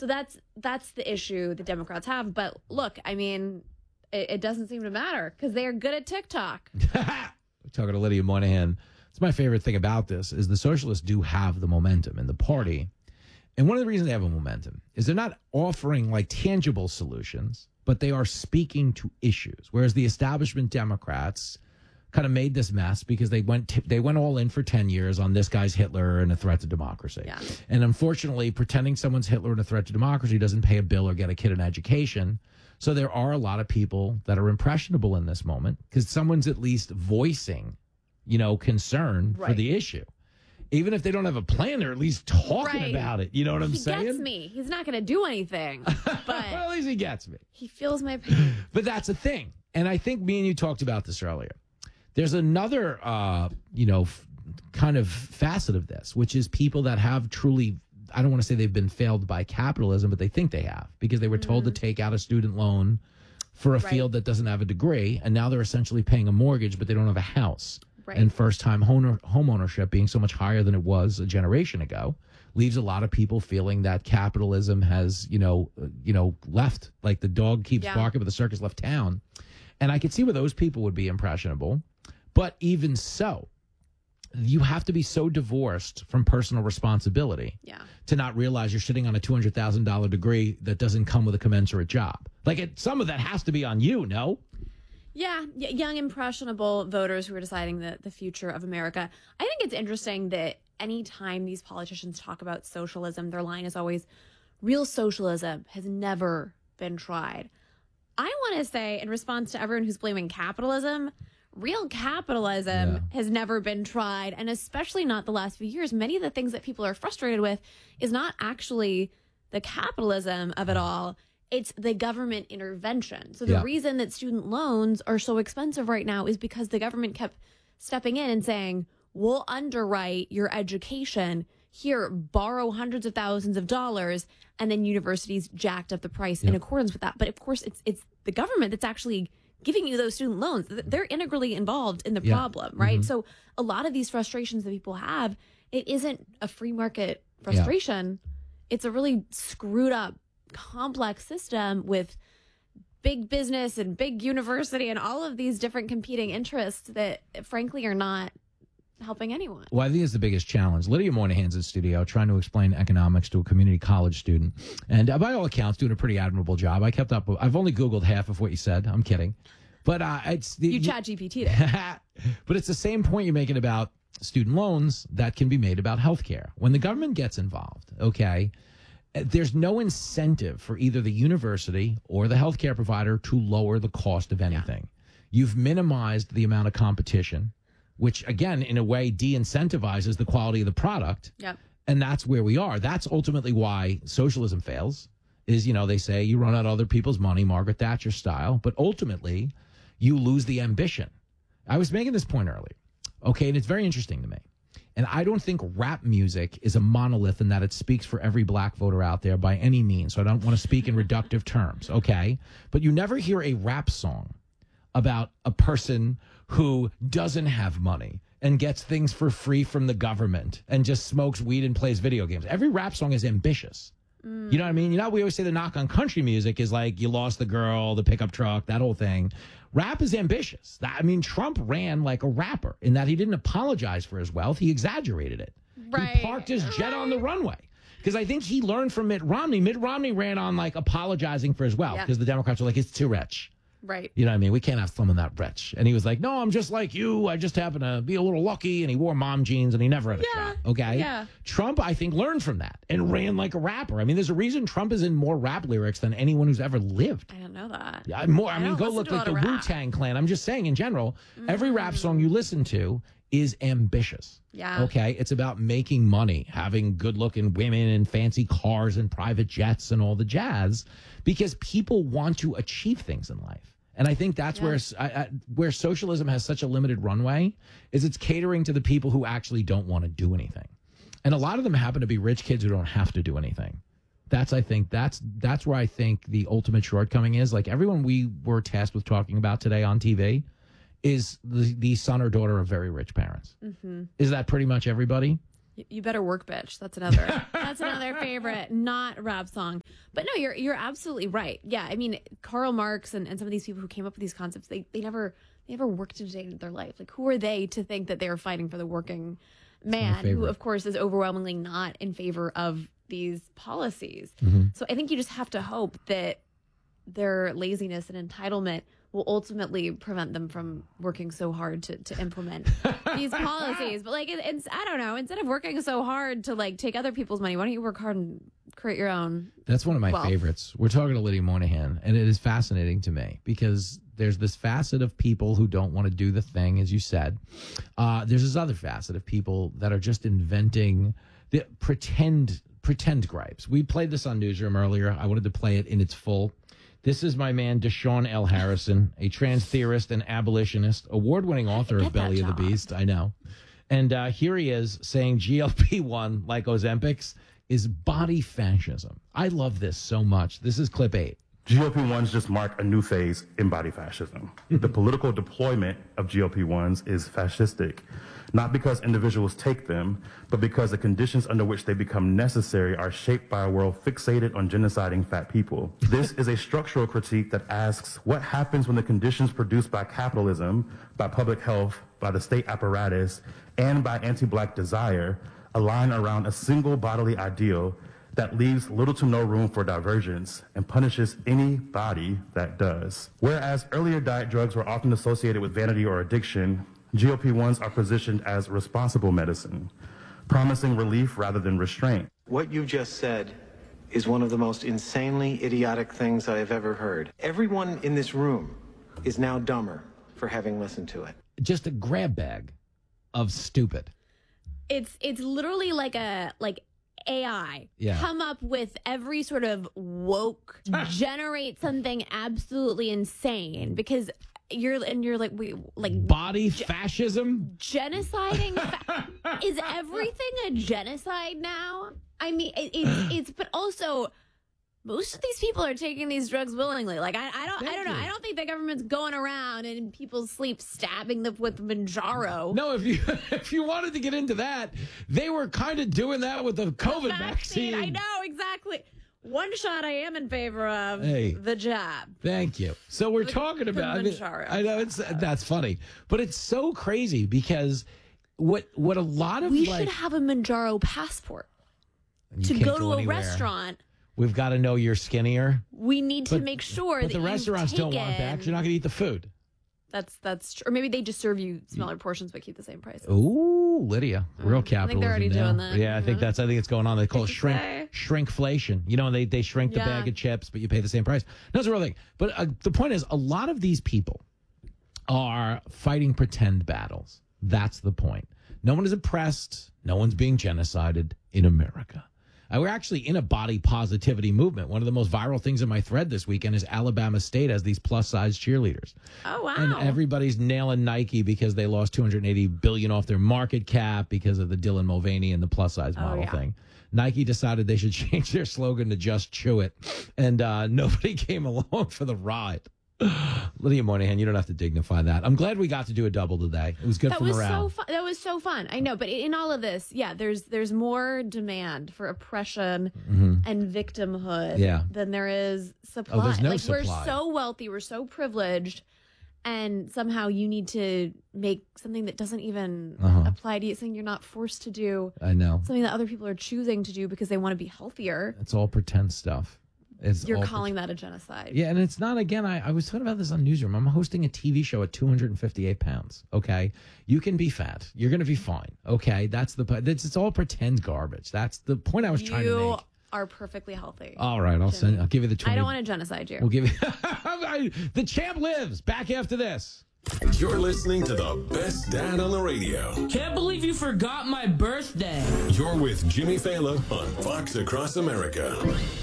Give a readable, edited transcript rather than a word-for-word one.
So that's the issue the Democrats have. But look, I mean, it doesn't seem to matter because they are good at TikTok. Talking to Lydia Moynihan. It's my favorite thing about this is the socialists do have the momentum in the party. And one of the reasons they have a momentum is they're not offering like tangible solutions, but they are speaking to issues. Whereas the establishment Democrats kind of made this mess because they went all in for 10 years on this guy's Hitler and a threat to democracy. Yeah. And unfortunately, pretending someone's Hitler and a threat to democracy doesn't pay a bill or get a kid an education. So there are a lot of people that are impressionable in this moment because someone's at least voicing, concern for the issue. Even if they don't have a plan, they're at least talking about it. You know what I'm saying? He gets me. He's not going to do anything. But well, at least he gets me. He feels my pain. But that's a thing. And I think me and you talked about this earlier. There's another, kind of facet of this, which is people that have truly, I don't want to say they've been failed by capitalism, but they think they have because they were told to take out a student loan for a field that doesn't have a degree. And now they're essentially paying a mortgage, but they don't have a house. Right. And first-time home ownership being so much higher than it was a generation ago leaves a lot of people feeling that capitalism has, left. Like the dog keeps barking, but the circus left town. And I could see where those people would be impressionable. But even so, you have to be so divorced from personal responsibility to not realize you're sitting on a $200,000 degree that doesn't come with a commensurate job. Like some of that has to be on you, no? Yeah, young, impressionable voters who are deciding the future of America. I think it's interesting that anytime these politicians talk about socialism, their line is always, real socialism has never been tried. I want to say, in response to everyone who's blaming capitalism, real capitalism has never been tried, and especially not the last few years. Many of the things that people are frustrated with is not actually the capitalism of it all. It's the government intervention. So the reason that student loans are so expensive right now is because the government kept stepping in and saying, we'll underwrite your education. Here, borrow hundreds of thousands of dollars. And then universities jacked up the price in accordance with that. But of course, it's the government that's actually giving you those student loans. They're integrally involved in the problem, right? Mm-hmm. So a lot of these frustrations that people have, it isn't a free market frustration. It's a really screwed up, complex system with big business and big university and all of these different competing interests that frankly are not helping anyone. Well, I think it's the biggest challenge. Lydia Moynihan's in studio trying to explain economics to a community college student. And by all accounts, doing a pretty admirable job. I kept up. I've only Googled half of what you said. I'm kidding. But it's you chat GPT there. But it's the same point you're making about student loans that can be made about healthcare. When the government gets involved, there's no incentive for either the university or the healthcare provider to lower the cost of anything. You've minimized the amount of competition, which, again, in a way, de-incentivizes the quality of the product. Yep. And that's where we are. That's ultimately why socialism fails, is, they say you run out other people's money, Margaret Thatcher style, but ultimately you lose the ambition. I was making this point earlier, and it's very interesting to me. And I don't think rap music is a monolith in that it speaks for every black voter out there by any means. So I don't want to speak in reductive terms, But you never hear a rap song about a person who doesn't have money and gets things for free from the government and just smokes weed and plays video games. Every rap song is ambitious. You know what I mean? We always say the knock on country music is like you lost the girl, the pickup truck, that whole thing. Rap is ambitious. Trump ran like a rapper in that he didn't apologize for his wealth. He exaggerated it. Right. He parked his jet on the runway. Because I think he learned from Mitt Romney. Mitt Romney ran on like apologizing for his wealth because the Democrats were like, it's too rich. Right. You know what I mean? We can't have someone that rich. And he was like, no, I'm just like you. I just happen to be a little lucky. And he wore mom jeans and he never had a shot. Okay. Yeah. Trump, I think, learned from that and ran like a rapper. There's a reason Trump is in more rap lyrics than anyone who's ever lived. I don't know that. Go look like the Wu-Tang Clan. I'm just saying in general, every rap song you listen to is ambitious. Yeah. Okay. It's about making money, having good looking women and fancy cars and private jets and all the jazz because people want to achieve things in life. And I think that's where socialism has such a limited runway is it's catering to the people who actually don't want to do anything. And a lot of them happen to be rich kids who don't have to do anything. That's where I think the ultimate shortcoming is. Like everyone we were tasked with talking about today on TV is the son or daughter of very rich parents. Mm-hmm. Is that pretty much everybody? You better work, bitch. That's another favorite, not rap song. But no, you're absolutely right. Yeah, I mean, Karl Marx and some of these people who came up with these concepts, they never worked a day in their life. Like, who are they to think that they are fighting for the working man, who, of course, is overwhelmingly not in favor of these policies? So I think you just have to hope that their laziness and entitlement will ultimately prevent them from working so hard to implement these policies. But like, it's I don't know. Instead of working so hard to like take other people's money, why don't you work hard and create your own? That's one of my favorites. We're talking to Lydia Moynihan, and it is fascinating to me because there's this facet of people who don't want to do the thing, as you said. There's this other facet of people that are just inventing the pretend gripes. We played this on Newsroom earlier. I wanted to play it in its full. This is my man, Deshaun L. Harrison, a trans theorist and abolitionist, award-winning author of Belly of the Beast. I know. And here he is saying GLP-1, like Ozempic, is body fascism. I love this so much. This is clip 8. GLP-1s just mark a new phase in body fascism. The political deployment of GLP-1s is fascistic, not because individuals take them, but because the conditions under which they become necessary are shaped by a world fixated on genociding fat people. This is a structural critique that asks what happens when the conditions produced by capitalism, by public health, by the state apparatus, and by anti-Black desire align around a single bodily ideal that leaves little to no room for divergence and punishes any body that does. Whereas earlier diet drugs were often associated with vanity or addiction, GLP-1s are positioned as responsible medicine, promising relief rather than restraint. What you just said is one of the most insanely idiotic things I have ever heard. Everyone in this room is now dumber for having listened to it. Just a grab bag of stupid. It's literally like AI come up with every sort of woke, generate something absolutely insane because you're like, we like body fascism, genociding. Is everything a genocide now? I mean, it's but also most of these people are taking these drugs willingly. Like I don't know. I don't think the government's going around and in people's sleep stabbing them with Manjaro. No, if you wanted to get into that, they were kind of doing that with the COVID vaccine. I know, exactly. One shot I am in favor of, the jab. Thank you. So we're talking about Manjaro. I know that's funny, but it's so crazy because what a lot of we should have a Manjaro passport to go to a restaurant. We've got to know you're skinnier. We need to make sure that the restaurants don't want that because you're not going to eat the food. That's true. Or maybe they just serve you smaller portions but keep the same price. Ooh, Lydia, real capitalism. I think they're already doing that. Yeah, I think it's going on. They call it shrinkflation. You know, they shrink the bag of chips, but you pay the same price. That's a real thing. But the point is, a lot of these people are fighting pretend battles. That's the point. No one is oppressed. No one's being genocided in America. We're actually in a body positivity movement. One of the most viral things in my thread this weekend is Alabama State as these plus-size cheerleaders. Oh, wow. And everybody's nailing Nike because they lost $280 billion off their market cap because of the Dylan Mulvaney and the plus-size model thing. Nike decided they should change their slogan to Just Chew It, and nobody came along for the ride. Lydia Moynihan, you don't have to dignify that. I'm glad we got to do a double today. It was good for morale. That was so fun. I know, but in all of this, there's more demand for oppression and victimhood than there is supply. Oh, there's no supply. We're so wealthy, we're so privileged, and somehow you need to make something that doesn't even apply to you, something you're not forced to do. I know. Something that other people are choosing to do because they want to be healthier. It's all pretend stuff. You're calling that a genocide. Yeah, and it's not, again, I was talking about this on Newsroom. I'm hosting a TV show at 258 pounds, okay? You can be fat. You're going to be fine, okay? It's all pretend garbage. That's the point I was trying to make. You are perfectly healthy. All right, I'll give you the 20. I don't want to genocide you. We'll give you the champ lives. Back after this. You're listening to the best dad on the radio. Can't believe you forgot my birthday. You're with Jimmy Fallon on Fox Across America.